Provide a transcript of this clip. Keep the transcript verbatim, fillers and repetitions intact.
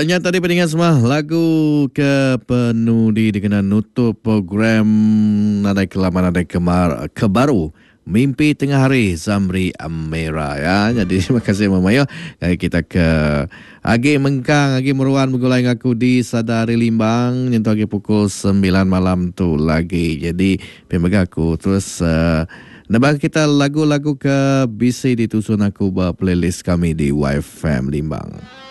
Banyak tadi pendengar semua lagu ke penudi dengan nutup program Nadai Kelam Nadai Kemar Kebaru Mimpi Tengah Hari Zamri Amira ya. Jadi terima kasih Mama ya. Kita ke Agi Mengkang, Agi Meruan bergulai dengan aku di Sadari Limbang nyentuh agi pukul sembilan malam tu lagi. Jadi pemegang aku terus uh, Nabah kita lagu-lagu ke B C ditusun aku buat playlist kami di Y F M Limbang.